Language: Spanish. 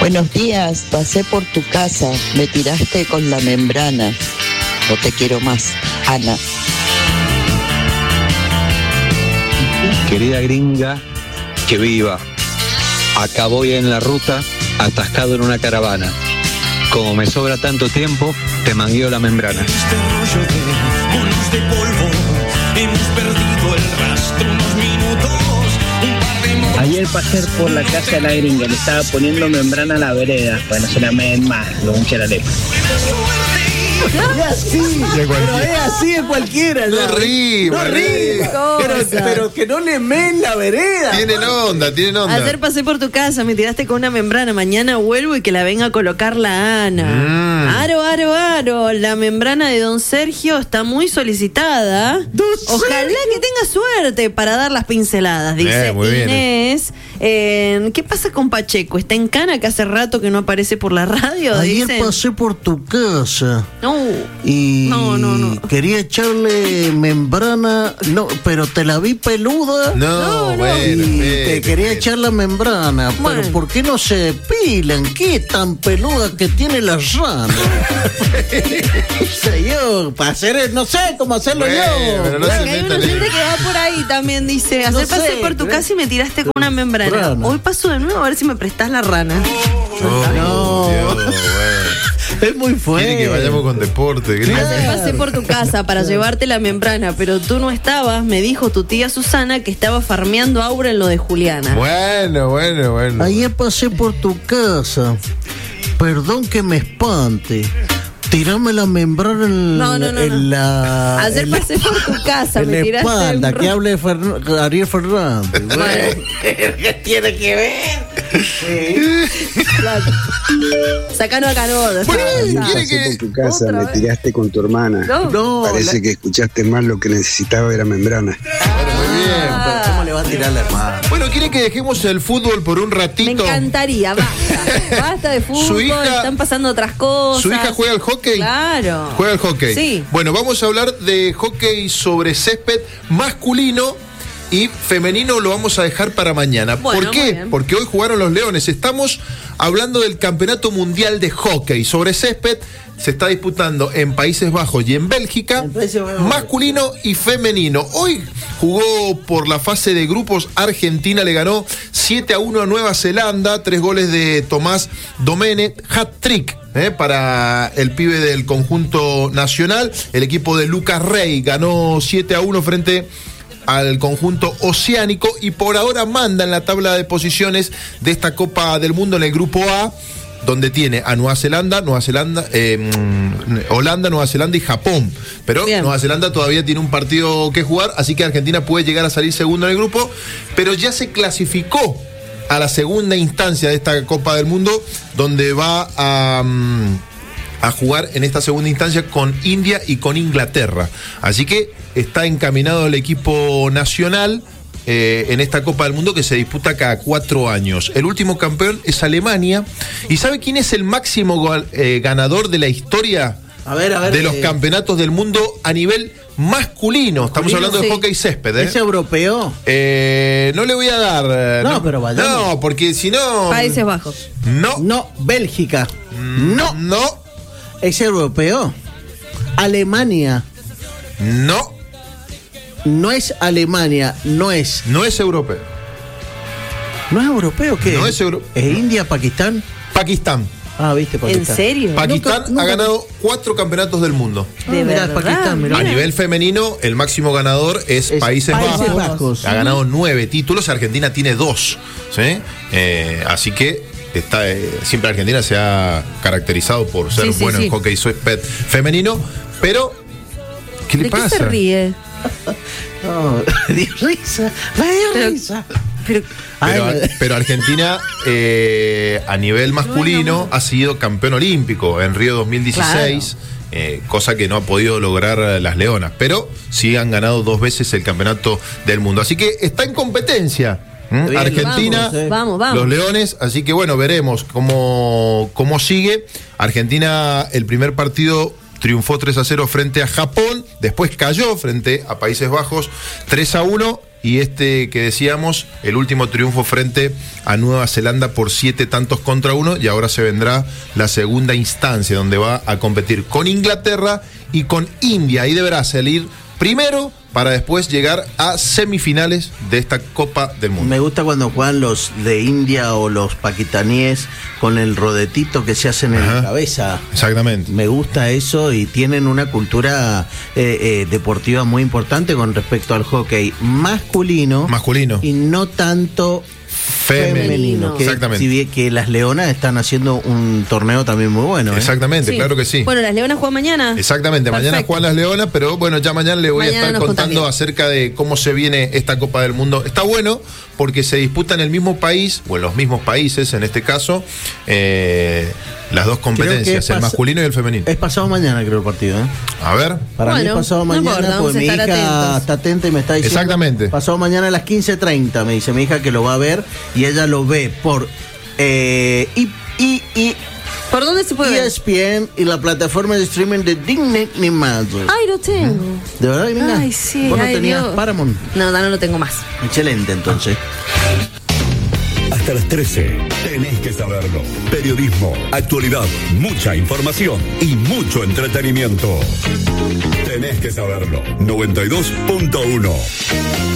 Buenos días, pasé por tu casa, me tiraste con la membrana. No te quiero más, Ana. Querida gringa, que viva. Acá voy en la ruta, atascado en una caravana. Como me sobra tanto tiempo, te mangueo la membrana. Este rollo de bolos de polvo, hemos perdido el rastro unos minutos. Ayer pasé por la casa de la gringa, le estaba poniendo membrana a la vereda. Bueno, se la meen más, lo hincha la lepa. Es así, pero es así de cualquiera. No rima, pero que no le men la vereda. Tienen onda. Ayer pasé por tu casa, me tiraste con una membrana. Mañana vuelvo y que la venga a colocar la Ana. Aro. La membrana de don Sergio está muy solicitada. Ojalá que tenga suerte para dar las pinceladas, dice Inés. ¿Qué pasa con Pacheco? ¿Está en cana que hace rato que no aparece por la radio? Ayer pasé por tu casa. No. Y quería echarle membrana, pero te la vi peluda. No. Y te quería echar la membrana, pero ¿por qué no se depilan? ¿Qué tan peluda que tiene la rana? Yo, para hacer, no sé cómo hacerlo yo. Pero hay una gente que va por ahí también, dice. Ayer pasé por tu casa y me tiraste con una membrana. Hoy paso de nuevo a ver si me prestás la rana. No. Es muy fuerte. Quiere que vayamos con deporte. Ayer pasé por tu casa para llevarte la membrana, pero tú no estabas. Me dijo tu tía Susana que estaba farmeando Aura en lo de Juliana. Bueno. Ayer pasé por tu casa. Perdón que me espante. Tirame la membrana en la... Ayer pasé por tu casa, me tiraste... En la espalda, que hable Ariel Fernández. ¿Qué tiene que ver? Sí. Claro. Sacanos acá, no. Pasé por tu casa, me tiraste con tu hermana. No. Parece que escuchaste mal, lo que necesitaba era membrana. Muy bien, pero ¿cómo le va a tirar la hermana? Bueno, ¿quiere que dejemos el fútbol por un ratito? Me encantaría, basta de fútbol, están pasando otras cosas. ¿Su hija juega al hockey? Claro. Juega al hockey. Sí. Bueno, vamos a hablar de hockey sobre césped masculino y femenino, lo vamos a dejar para mañana. Bueno, ¿por qué? Porque hoy jugaron los Leones. Estamos hablando del Campeonato Mundial de Hockey sobre césped. Se está disputando en Países Bajos y en Bélgica, masculino y femenino. Hoy jugó por la fase de grupos. Argentina le ganó 7-1 a Nueva Zelanda, 3 goles de Tomás Domenech, hat-trick para el pibe del conjunto nacional. El equipo de Lucas Rey ganó 7-1 frente al conjunto oceánico y por ahora manda en la tabla de posiciones de esta Copa del Mundo en el grupo A, donde tiene a Holanda, Nueva Zelanda y Japón. Pero bien, Nueva Zelanda todavía tiene un partido que jugar, así que Argentina puede llegar a salir segundo en el grupo, pero ya se clasificó a la segunda instancia de esta Copa del Mundo, donde va a jugar en esta segunda instancia con India y con Inglaterra. Así que está encaminado el equipo nacional en esta Copa del Mundo que se disputa cada 4 años. El último campeón es Alemania. ¿Y sabe quién es el máximo ganador de la historia de los campeonatos del mundo a nivel masculino? Estamos hablando de hockey césped. ¿Es europeo? No le voy a dar. Pero vaya. No, porque si no. Países Bajos. No, Bélgica. No. ¿Es europeo? Alemania. No es Alemania, no es. No es europeo. ¿No es europeo? ¿Qué? No es europeo. ¿Es India, Pakistán? Pakistán. ¿Viste Pakistán? ¿En serio? Pakistán ha ganado 4 campeonatos del mundo. De verdad. Pakistán, mirá. A nivel femenino, el máximo ganador es Países Bajos. Ha ganado 9 títulos, Argentina tiene 2. ¿Sí? Así que siempre Argentina se ha caracterizado por ser bueno en hockey césped femenino, pero ¿qué le pasa? ¿De qué se ríe? No, dio risa. Pero Argentina a nivel masculino ha sido campeón olímpico en Río 2016, cosa que no ha podido lograr las Leonas, pero sí han ganado 2 veces el campeonato del mundo, así que está en competencia Argentina, vamos. Los Leones, así que bueno, veremos cómo sigue. Argentina, el primer partido triunfó 3-0 frente a Japón, después cayó frente a Países Bajos 3-1 y que decíamos, el último triunfo frente a Nueva Zelanda por 7-1, y ahora se vendrá la segunda instancia donde va a competir con Inglaterra y con India. Ahí deberá salir primero para después llegar a semifinales de esta Copa del Mundo. Me gusta cuando juegan los de India o los pakistaníes con el rodetito que se hacen en la cabeza. Exactamente. Me gusta eso, y tienen una cultura deportiva muy importante con respecto al hockey masculino. Y no tanto femenino. Exactamente. Que las Leonas están haciendo un torneo también muy bueno. Exactamente, claro que sí. Bueno, las Leonas juegan mañana. Exactamente, Perfecto. Mañana juegan las Leonas, pero bueno, ya mañana le voy a estar contando acerca de cómo se viene esta Copa del Mundo. Está bueno porque se disputa en el mismo país, o en los mismos países en este caso, las dos competencias, el masculino y el femenino. Es pasado mañana, creo, el partido. A ver. Para mí es pasado mañana, porque mi hija está atenta y me está diciendo. Exactamente. Pasado mañana a las 15:30, me dice mi hija que lo va a ver, y ella lo ve por ¿por dónde se puede ver? ESPN y la plataforma de streaming de Disney Magic. Ay, lo tengo. ¿De verdad, Nina? Ay, sí. ¿Vos no tenías Paramount? No lo tengo más. Excelente, entonces. Hasta las 13. Tenés que saberlo. Periodismo, actualidad, mucha información y mucho entretenimiento. Tenés que saberlo. 92.1.